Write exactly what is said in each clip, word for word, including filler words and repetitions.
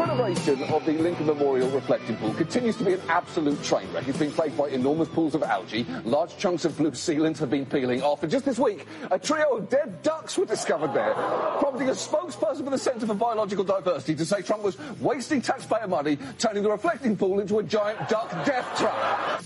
renovation of the Lincoln Memorial reflecting pool continues to be an absolute train wreck. It's been plagued by enormous pools of algae, large chunks of blue sealant have been peeling off, and just this week, a trio of dead ducks were discovered there, prompting a spokesperson for the Centre for Biological Diversity to say Trump was wasting taxpayer money, turning the reflecting pool into a giant duck death trap.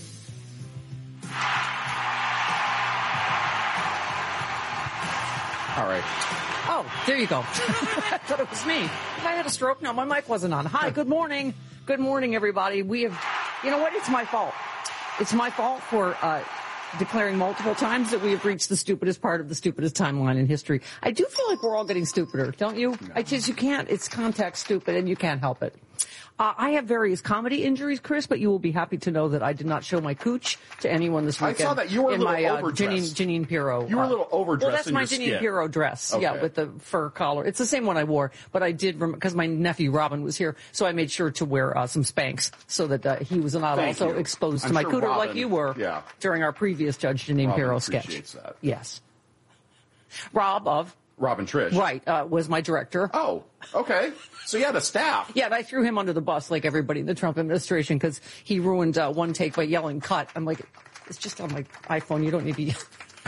All right. Oh, there you go. I thought it was me. I had a stroke. No, my mic wasn't on. Hi, good morning. Good morning, everybody. We have, you know what? It's my fault. It's my fault for uh, declaring multiple times that we have reached the stupidest part of the stupidest timeline in history. I do feel like we're all getting stupider, don't you? No. I just, you can't, it's context stupid and you can't help it. Uh, I have various comedy injuries, Chris, but you will be happy to know that I did not show my cooch to anyone this weekend. I saw that you were a in little my, uh, overdressed. Janine, Janine Pirro. You were a little overdressed. Well, that's in my your Janine skin. Pirro dress, okay. yeah, with the fur collar. It's the same one I wore, but I did because my nephew Robin was here, so I made sure to wear uh, some Spanx so that uh, he was not Thank also you. exposed I'm to my sure cooter Robin, like you were yeah. during our previous Judge Janine Robin Pirro sketch. appreciates that. Yes, Rob of Robin Trish. right uh, was my director. Oh, okay. So you had a staff. Yeah, and I threw him under the bus like everybody in the Trump administration because he ruined uh, one take by yelling "cut." I'm like, it's just on my iPhone. You don't need to yell.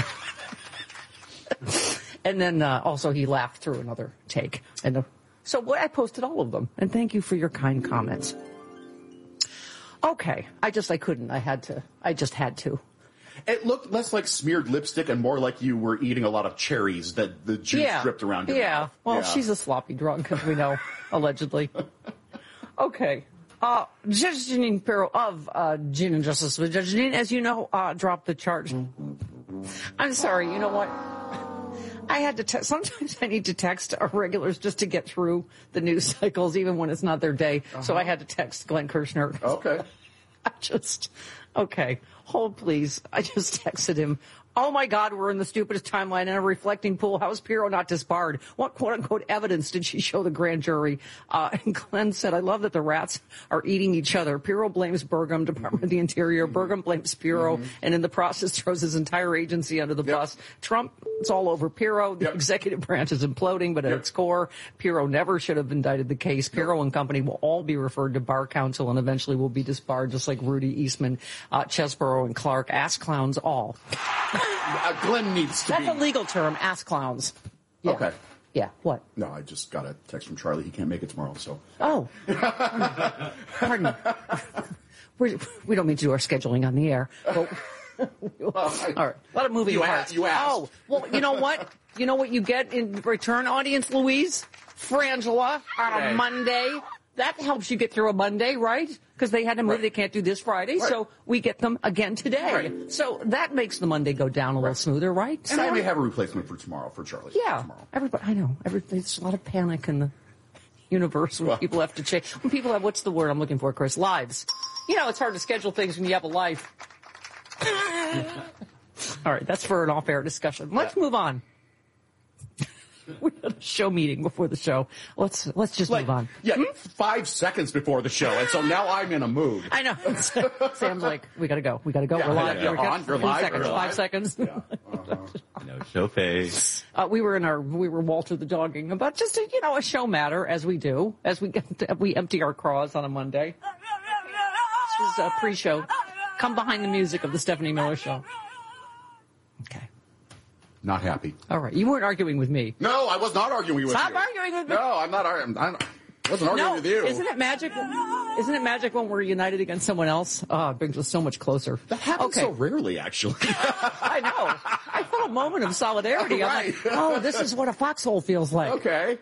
And then uh, also he laughed through another take. And uh, so boy, I posted all of them. And thank you for your kind comments. Okay, I just I couldn't. I had to. I just had to. It looked less like smeared lipstick and more like you were eating a lot of cherries that the juice Yeah. dripped around your Yeah. mouth. Well, yeah. she's a sloppy drunk, as we know, allegedly. Okay. Uh, Judge Janine Pirro of uh, Gene and Justice. Judge Janine, as you know, uh, dropped the charge. I'm sorry. You know what? I had to. Te- sometimes I need to text our regulars just to get through the news cycles, even when it's not their day. Uh-huh. So I had to text Glenn Kirshner. Okay. I just. Okay. Hold, please. I just texted him. Oh, my God, we're in the stupidest timeline in a reflecting pool. How is Pirro not disbarred? What quote-unquote evidence did she show the grand jury? Uh, and Glenn said, I love that the rats are eating each other. Pirro blames Burgum, Department of the Interior. Burgum blames Pirro, mm-hmm. and in the process throws his entire agency under the yep. bus. Trump, it's all over Pirro. The yep. executive branch is imploding, but at yep. its core, Pirro never should have indicted the case. Pirro and company will all be referred to bar counsel and eventually will be disbarred, just like Rudy Eastman, uh, Chesborough, and Clark. Ass clowns all. Uh, Glenn needs to That's be... That's a legal term, ass clowns. Yeah. Okay. Yeah, what? No, I just got a text from Charlie. He can't make it tomorrow, so... Oh. Pardon me. We're, we don't mean to do our scheduling on the air. But well, I, all right. A lot of moving you parts. Asked, you asked. Oh, well, you know what? You know what you get in return, audience, Louise? Frangela on a okay. Monday. That helps you get through a Monday, right? Because they had a movie right. they can't do this Friday, right. so we get them again today. Right. So that makes the Monday go down a little right. smoother, right? And Sam? I may have a replacement for tomorrow, for Charlie. Yeah. Tomorrow. Everybody, I know. Every, there's a lot of panic in the universe when well. people have to change. When people have, what's the word I'm looking for, Chris? Lives. You know, it's hard to schedule things when you have a life. All right, that's for an off-air discussion. Let's yeah. move on. We had a show meeting before the show. Let's let's just like, move on. Yeah, hmm? five seconds before the show, and so now I'm in a mood. I know. Sam's like, we gotta go. We gotta go. Yeah, we're live. Yeah, We're on, you're live. Seconds. You're Five live. seconds. Yeah. Uh-huh. No show face. Uh, we were in our we were Walter the dogging about just a, you know a show matter as we do as we get to, we empty our craws on a Monday. This was a pre-show. Come behind the music of the Stephanie Miller Show. Okay. Not happy. All right. You weren't arguing with me. No, I was not arguing with Stop you. Stop arguing with me. No, I'm not arguing. I wasn't arguing no, with you. Isn't it magic? Isn't it magic when we're united against someone else? Oh, it brings us so much closer. That happens okay. so rarely, actually. I know. I felt a moment of solidarity. Right. I'm like, oh, this is what a foxhole feels like. Okay.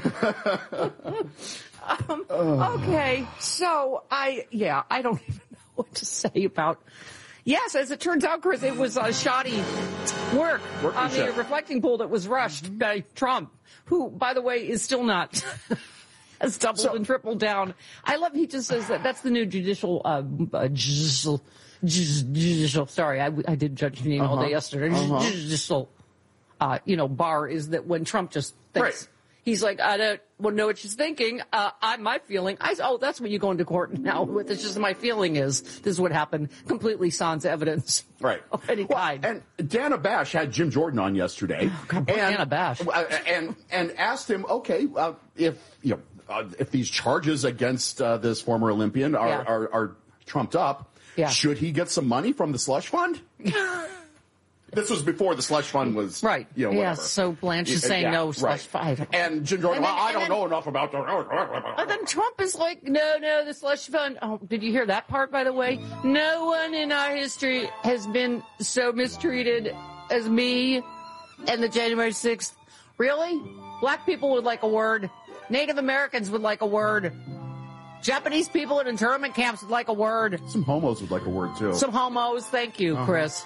um, okay. So I, yeah, I don't even know what to say about. Yes, as it turns out, Chris, it was uh, shoddy work on the reflecting pool that was rushed mm-hmm. by Trump, who, by the way, is still not has doubled so, and tripled down. I love he just says that that's the new judicial uh, uh, judicial, judicial. Sorry, I, I did Judge Janine uh-huh. all day yesterday. Uh-huh. Judicial, uh, you know, bar is that when Trump just thinks. Right. He's like, I don't well, know what she's thinking. Uh, I, my feeling, I, oh, that's what you go into court now with. It's just my feeling is this is what happened. Completely sans evidence. Right. Of any well, kind. And Dana Bash had Jim Jordan on yesterday. Oh, God, poor and, Dana Bash. uh, and, and asked him, okay, uh, if, you know, uh, if these charges against uh, this former Olympian are, Yeah. are, are trumped up, yeah. should he get some money from the slush fund? This was before the slush fund was, right. you know, yeah, whatever. so Blanche is Yeah, saying yeah, no slush right. fund. And Jim Jordan, And then- well, I and don't then- know enough about the... And then Trump is like, no, no, the slush fund. Oh, did you hear that part, by the way? No one in our history has been so mistreated as me and the January sixth. Really? Black people would like a word. Native Americans would like a word. Japanese people in internment camps would like a word. Some homos would like a word, too. Some homos. Thank you, Uh-huh. Chris.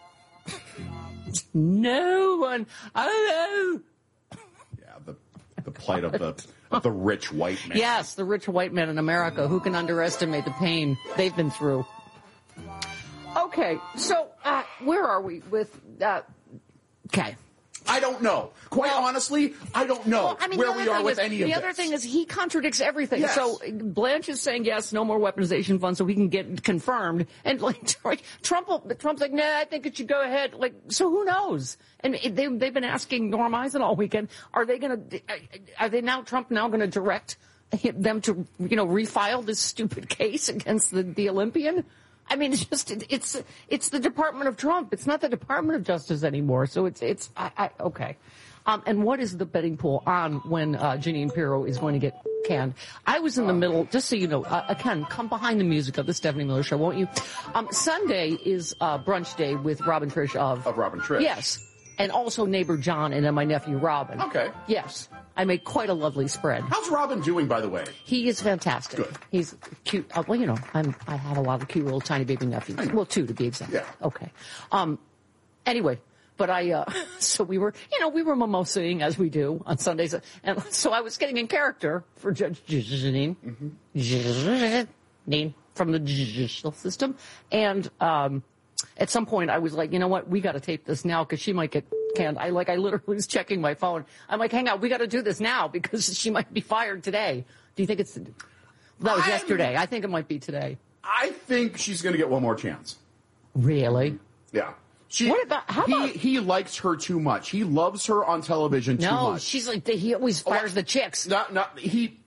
No one. I know. Yeah, the, the plight of the, of the rich white man. Yes, the rich white men in America. Who can underestimate the pain they've been through? Okay, so uh, where are we with? Uh, okay. I don't know. Quite Well- honestly, I don't know Well, I mean, where the other we are thing with is, any of the this. other thing is he contradicts everything. Yes. So Blanche is saying yes, no more weaponization funds, so we can get confirmed. And like Trump, will- Trump's like, nah, I think it should go ahead. Like, so who knows? And it- they they've been asking Norm Eisen all weekend, are they going to? Are they now Trump now going to direct them to you know refile this stupid case against the, the Olympian? I mean, it's just it's it's the Department of Trump. It's not the Department of Justice anymore. So it's it's I, I, okay. Um, and what is the betting pool on when uh, Jeanine Pirro is going to get canned? I was in the middle, just so you know, uh, Ken, come behind the music of the Stephanie Miller Show, won't you? Um, Sunday is uh, brunch day with Robin Trish of... Of Robin Trish. Yes. And also neighbor John and then my nephew Robin. Okay. Yes. I made quite a lovely spread. How's Robin doing, by the way? He is fantastic. Good. He's cute. Uh, well, you know, I'm, I have a lot of cute little tiny baby nephews. Well, two to be exact. Yeah. Okay. Um, anyway, but I, uh, so we were, you know, we were mimosaing as we do on Sundays. And so I was getting in character for Judge Jeanine. Jeanine from the judicial system. And, um, at some point I was like, you know what? We got to tape this now because she might get canned. I like, I literally was checking my phone. I'm like, hang on, we got to do this now because she might be fired today. Do you think it's, that was I'm- yesterday. I think it might be today. I think she's going to get one more chance. Really? Yeah. She, What about- how he, about- he likes her too much. He loves her on television too No, much. she's like, he always fires the chicks. Not, not, he,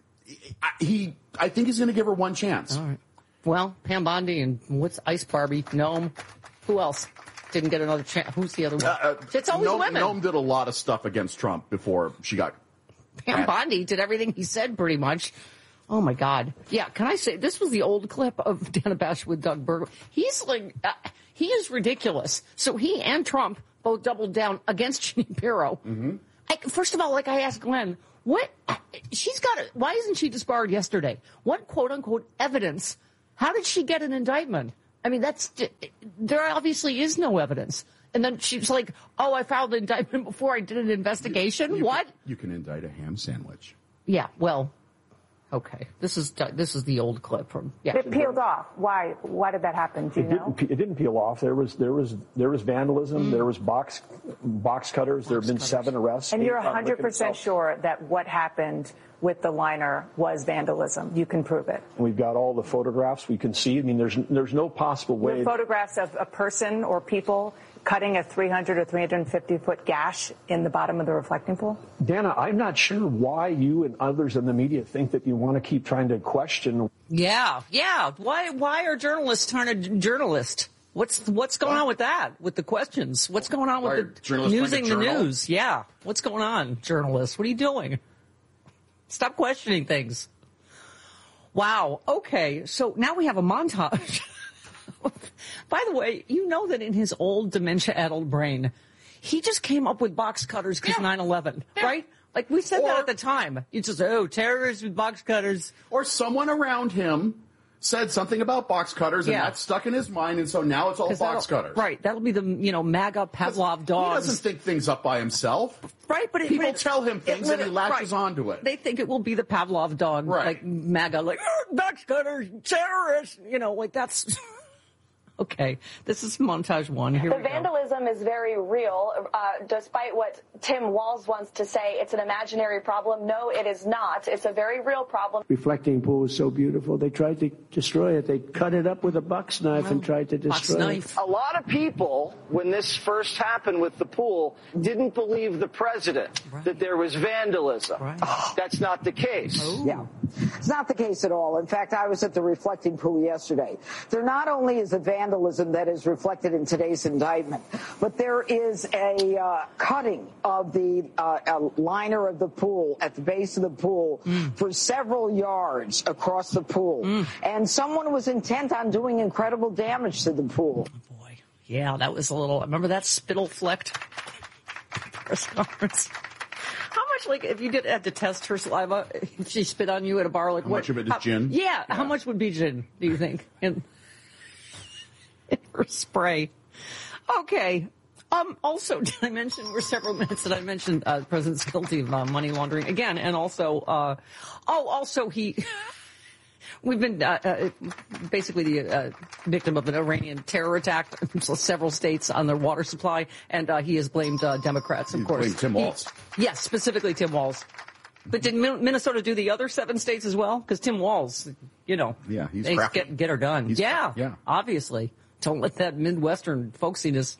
he, I think he's going to give her one chance. All right. Well, Pam Bondi and what's Ice Barbie, Gnome. Who else didn't get another chance? Who's the other one? Uh, uh, It's always Noam, women. Noam did a lot of stuff against Trump before she got. Pam Bondi did everything he said pretty much. Oh my God. Yeah, can I say, this was the old clip of Dana Bash with Doug Berger. He's like, uh, he is ridiculous. So he and Trump both doubled down against Jeanine Pirro. Mm-hmm. I, first of all, like I asked Glenn, what, she's got it. Why isn't she disbarred yesterday? What quote unquote evidence? How did she get an indictment? I mean, that's, there obviously is no evidence. And then she's like, oh, I filed an indictment before I did an investigation? You what? Can, you can indict a ham sandwich. Yeah, well, okay. This is this is the old clip from. Yeah. It peeled off. Why? Why did that happen? Do you It know? didn't, pe- it didn't peel off. There was there was there was vandalism. There was box box cutters. there have been cutters. seven arrests. And you're Eight on one hundred percent Lincoln South. sure that what happened with the liner was vandalism. You can prove it. We've got all the photographs. We can see. I mean, there's there's no possible way. With photographs of a person or people cutting a three hundred or three hundred fifty foot gash in the bottom of the reflecting pool? Dana, I'm not sure why you and others in the media think that you want to keep trying to question. Yeah, yeah. Why why are journalists trying to journalist? What's what's going on with that? With the questions? What's going on Why are with the journalists trying newsing to the journal? news? Yeah. What's going on, journalists? What are you doing? Stop questioning things. Wow. Okay. So now we have a montage. By the way, you know that in his old dementia-addled brain, he just came up with box cutters because Yeah. nine eleven, Yeah. right? Like we said that Or- at the time. You just, oh, terrorists with box cutters. Or someone around him said something about box cutters, and Yeah. that stuck in his mind, and so now it's all 'Cause box that'll- cutters. Right. That'll be the, you know, MAGA Pavlov He dogs. doesn't think things up by himself. Right, but it, People but it- tell him it things and he literally- latches right. onto it. They think it will be the Pavlov dog, Right. like MAGA, like, oh, box cutters, terrorists, you know, like that's, Okay, this is montage one. Here the we go. vandalism is very real, uh, despite what Tim Walz wants to say. It's an imaginary problem. No, it is not. It's a very real problem. Reflecting pool is so beautiful. They tried to destroy it. They cut it up with a box knife No. and tried to destroy Knife. it. A lot of people, when this first happened with the pool, didn't believe the president Right. that there was vandalism. Right. That's not the case. Oh. Yeah, it's not the case at all. In fact, I was at the reflecting pool yesterday. There not only is a vandalism that is reflected in today's indictment, but there is a uh, cutting of the uh, uh, liner of the pool at the base of the pool mm. for several yards across the pool. Mm. And someone was intent on doing incredible damage to the pool. Oh boy. Yeah, that was a little, remember that spittle flecked press conference? How much, like, if you did had to test her saliva, if she spit on you at a bar, like How what? much of it is how, gin? Yeah, yeah, how much would be gin, do you think, in, in her spray? Okay. Um, also, did I mention, we're several minutes that I mentioned, uh, the president's guilty of uh, money laundering again, and also, uh, oh, also he, we've been, uh, uh, basically the, uh, victim of an Iranian terror attack in several states on their water supply, and, uh, he has blamed, uh, Democrats, of He's course. blamed Tim He- Walz. Yes, specifically Tim Walz. But did Min- Minnesota do the other seven states as well? Because Tim Walz, you know, Yeah, he's they crafty. get, get her done. He's yeah, crafty, yeah. obviously. Don't let that Midwestern folksiness.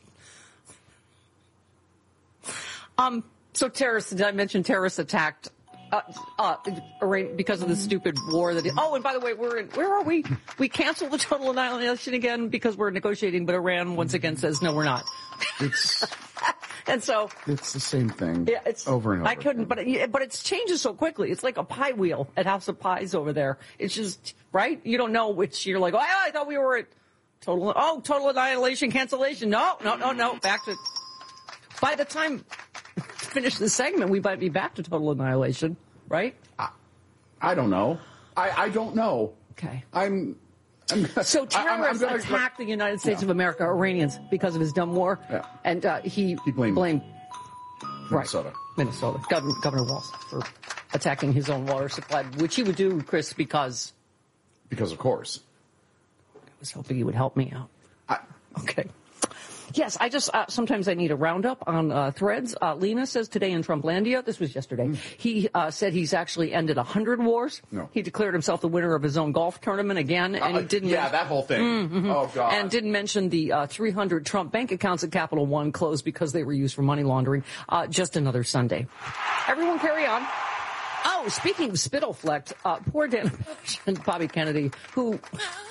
Um, so terrorists, did I mention terrorists attacked, uh, uh, Iran because of the stupid war that, oh, and by the way, we're in, where are we? We canceled the total annihilation again because we're negotiating, but Iran once again says, no, we're not. It's And so, it's the same thing yeah, it's over and over. I couldn't, but it, but it changes so quickly. It's like a pie wheel at House of Pies over there. It's just, right? You don't know which, you're like, oh, I thought we were at total, oh, total annihilation, cancellation. No, no, no, no, back to, by the time finish the segment, we might be back to total annihilation, right? I, I don't know. I, I don't know. Okay. I'm. I'm So I- I'm- I'm terrorists gonna- attacked the United States Yeah. of America, Iranians, because of his dumb war. Yeah. And uh, he, He blamed Minnesota. Right, Minnesota, Governor, Governor Walz, for attacking his own water supply, which he would do, Chris, because Because of course. I was hoping you would help me out. I, Okay. Yes, I just, uh, sometimes I need a roundup on uh, threads. Uh, Lena says today in Trumplandia, this was yesterday, mm. he uh, said he's actually ended one hundred wars. No. He declared himself the winner of his own golf tournament again, and uh, he didn't... Yeah, men- that whole thing. Mm-hmm. Oh, God. And didn't mention the uh, three hundred Trump bank accounts at Capital One closed because they were used for money laundering. Uh, just another Sunday. Everyone carry on. Oh, speaking of spittle flecked, uh, poor Dan and Bobby Kennedy, who...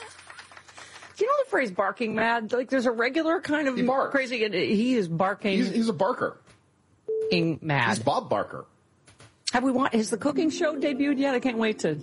You know the phrase barking mad? Like there's a regular kind of He barks. crazy, and he is barking he's, he's a barker. mad. He's Bob Barker. Have we want, has the cooking show debuted yet? I can't wait to.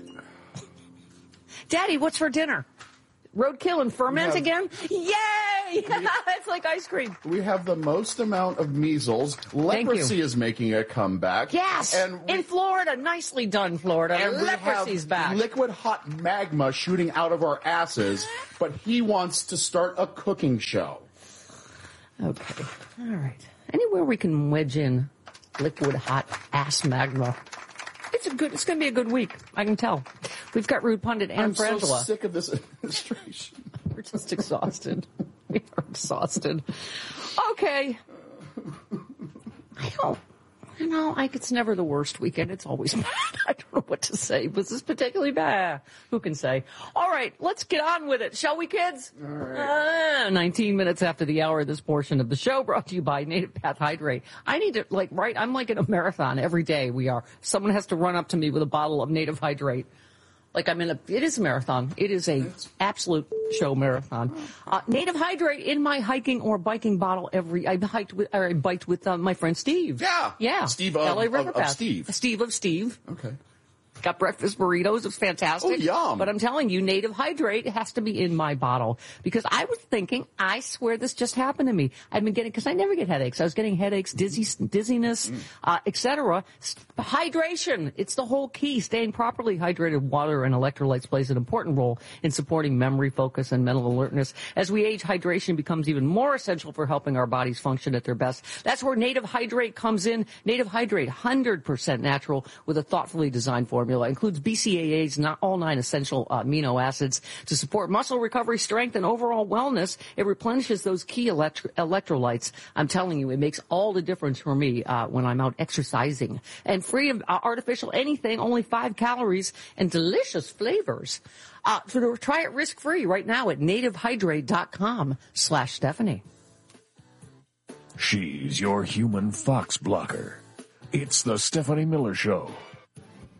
Daddy, what's for dinner? Roadkill and ferment have- again? Yay! It's like ice cream. We have the most amount of measles. Leprosy is making a comeback. Yes! And we, in Florida. Nicely done, Florida. and we Leprosy's have back. liquid hot magma shooting out of our asses, but he wants to start a cooking show. Okay. All right. Anywhere we can wedge in liquid hot ass magma. It's a good, it's going to be a good week. I can tell. We've got Rude Pundit and I'm so Frangela. sick of this administration. We're just exhausted. We are exhausted. Okay. I don't, you know, like it's never the worst weekend. It's always bad. I don't know what to say. Was this particularly bad? Who can say? All right, let's get on with it, shall we, kids? All right. Uh, nineteen minutes after the hour of this portion of the show, brought to you by Native Path Hydrate. I need to, like, right, I'm like in a marathon every day we are. Someone has to run up to me with a bottle of Native Hydrate. Like I'm in a, it is a marathon. It is a absolute show marathon. Uh, Native Hydrate in my hiking or biking bottle every, I hiked with, or I biked with uh, my friend Steve. Yeah. Yeah. Steve of- L A of- River of Path. Steve. Steve of Steve. Okay. Got breakfast burritos. It was fantastic. Oh, yum. But I'm telling you, Native Hydrate has to be in my bottle because I was thinking, I swear this just happened to me. I've been getting, because I never get headaches. I was getting headaches, dizzy, dizziness, mm. uh, et cetera. Hydration. It's the whole key. Staying properly hydrated. Water and electrolytes plays an important role in supporting memory, focus, and mental alertness. As we age, hydration becomes even more essential for helping our bodies function at their best. That's where Native Hydrate comes in. Native Hydrate, one hundred percent natural with a thoughtfully designed formula. formula. It includes B C A As, not all nine essential uh, amino acids to support muscle recovery, strength, and overall wellness. It replenishes those key electro- electrolytes. I'm telling you, it makes all the difference for me uh, when I'm out exercising. And free of uh, artificial anything, only five calories and delicious flavors. Uh, so try it risk-free right now at nativehydrate.com slash Stephanie. She's your human fox blocker. It's the Stephanie Miller Show.